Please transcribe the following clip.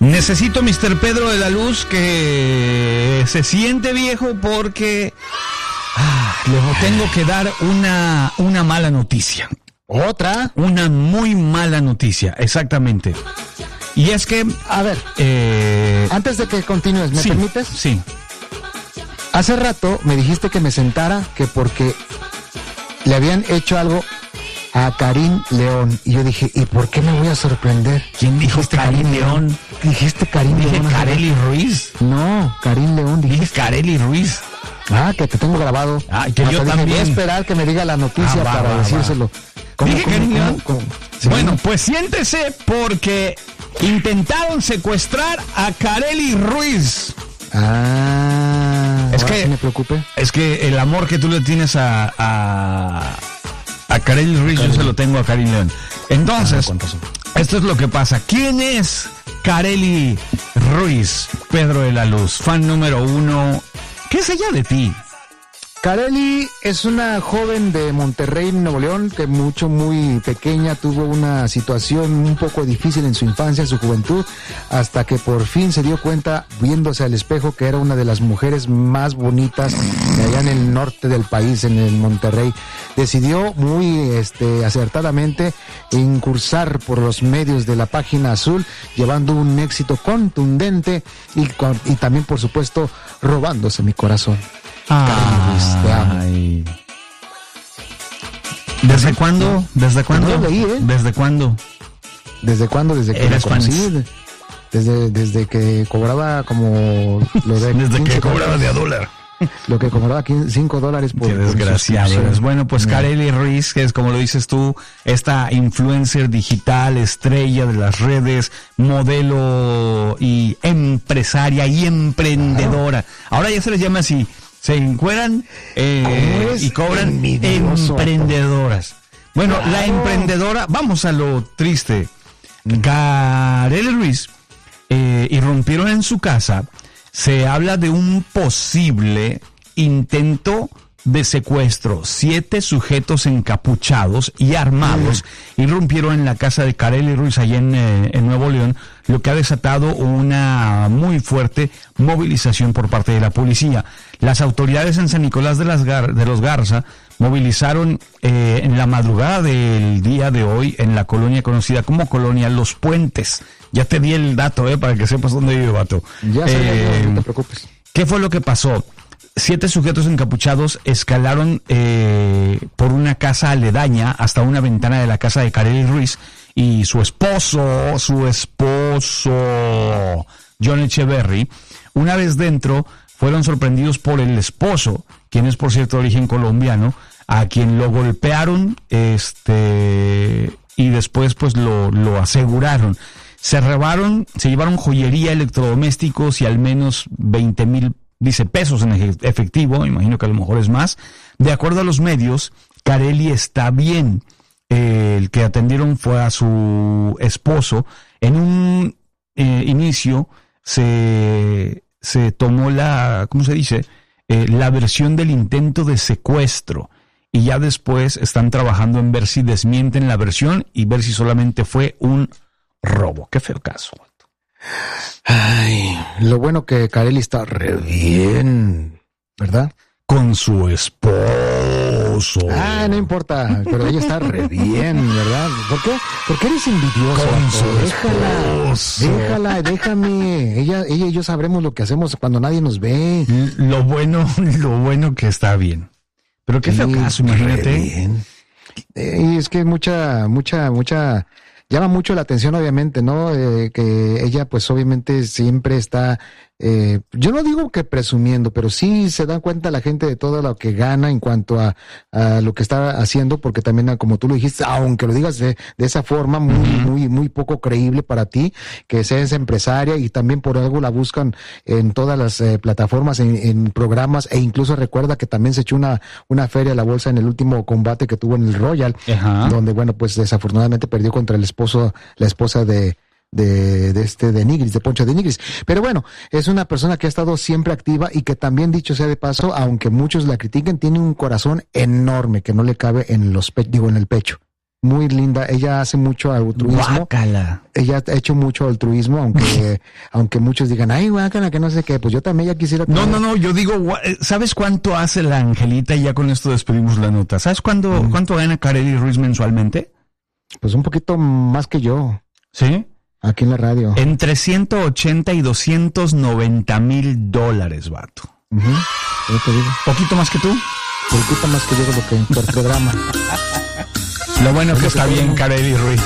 Necesito Mr. Pedro de la Luz que se siente viejo porque le tengo que dar una mala noticia. ¿Otra? Una muy mala noticia, exactamente. Y es que... A ver, antes de que continúes, ¿me permites? Sí. Hace rato me dijiste que me sentara, que porque le habían hecho algo a Karim León. Y yo dije, ¿y por qué me voy a sorprender? ¿Quién dijo Karim León? ¿Dijiste Karim León? ¿Dije Kareli Ruiz? No, Karim León. Dije Kareli Ruiz. Ah, que te tengo grabado. Ah, que yo también. Voy a esperar que me diga la noticia para decírselo. ¿Dije Karim León? ¿Sí? Bueno, pues siéntese porque intentaron secuestrar a Kareli Ruiz. Es que me preocupe. Es que el amor que tú le tienes a Kareli Ruiz, yo se lo tengo a Karim León. Entonces, esto es lo que pasa. ¿Quién es Kareli Ruiz? Pedro de la Luz, fan número 1. ¿Qué es ella de ti? Kareli es una joven de Monterrey, Nuevo León, que muy pequeña tuvo una situación un poco difícil en su infancia, en su juventud, hasta que por fin se dio cuenta, viéndose al espejo, que era una de las mujeres más bonitas de allá en el norte del país, en el Monterrey. Decidió muy acertadamente incursar por los medios de la Página Azul, llevando un éxito contundente y también, por supuesto, robándose mi corazón. Te amo. ¿Desde cuándo? ¿Desde cuándo? No lo leí, ¿eh? ¿Desde cuándo? ¿Desde cuándo? Desde que ¿Eres lo conocí. Desde que cobraba como lo de desde que cobraba de a dólar. Lo que cobraba $5 por... Qué desgraciado. Bueno, pues Kareli Ruiz, que es como lo dices tú, esta influencer digital, estrella de las redes, modelo y empresaria y emprendedora. Ahora ya se les llama así. Se encueran y cobran envidioso. Emprendedoras. Bueno, la emprendedora, vamos a lo triste. Kareli Ruiz irrumpieron en su casa. Se habla de un posible intento de secuestro. 7 sujetos encapuchados y armados irrumpieron en la casa de Kareli Ruiz allá en Nuevo León, lo que ha desatado una muy fuerte movilización por parte de la policía. Las autoridades en San Nicolás de los Garza movilizaron en la madrugada del día de hoy en la colonia conocida como Colonia Los Puentes. Ya te di el dato, para que sepas dónde vive, vato. Ya sé, no te preocupes. ¿Qué fue lo que pasó? 7 sujetos encapuchados escalaron por una casa aledaña hasta una ventana de la casa de Kareli Ruiz y su esposo, John Echeverry. Una vez dentro, fueron sorprendidos por el esposo, quien es por cierto de origen colombiano, a quien lo golpearon y después pues lo aseguraron. Se llevaron joyería, electrodomésticos y al menos 20,000 pesos en efectivo, imagino que a lo mejor es más. De acuerdo a los medios, Kareli está bien. El que atendieron fue a su esposo. En un inicio se tomó ¿cómo se dice? La versión del intento de secuestro. Y ya después están trabajando en ver si desmienten la versión y ver si solamente fue un robo. Qué feo caso. Ay, lo bueno que Kareli está re bien, ¿verdad? Con su esposo. No importa, pero ella está re bien, ¿verdad? ¿Por qué? Porque eres envidioso. Con su esposo. Déjame. Ella y yo sabremos lo que hacemos cuando nadie nos ve. Lo bueno que está bien. Pero qué feo caso, imagínate. Bien. Y es que mucha llama mucho la atención, obviamente, ¿no? Que ella, pues, obviamente, siempre está, yo no digo que presumiendo, pero sí se dan cuenta la gente de todo lo que gana en cuanto a lo que está haciendo, porque también, como tú lo dijiste, aunque lo digas de esa forma, muy poco creíble para ti, que seas empresaria y también por algo la buscan en todas las plataformas, en programas, e incluso recuerda que también se echó una feria a la bolsa en el último combate que tuvo en el Royal, donde, bueno, pues desafortunadamente perdió contra la esposa de Nigris, de Poncho de Nigris. Pero bueno, es una persona que ha estado siempre activa y que también, dicho sea de paso, aunque muchos la critiquen, tiene un corazón enorme que no le cabe en el pecho. muy linda. Ella hace mucho altruismo. Guácala. Ella ha hecho mucho altruismo, aunque muchos digan, ay, guácala, que no sé qué, pues yo también ya quisiera tener... No, yo digo, ¿sabes cuánto hace la Angelita? Y ya con esto despedimos la nota. ¿Sabes cuánto gana Karely Ruiz mensualmente? Pues un poquito más que yo. ¿Sí? Aquí en la radio. Entre 180 y $290,000, vato. Yo te digo. ¿Poquito más que tú? Poquito más que yo lo que por programa. Lo bueno es que está bien, Karely Ruiz.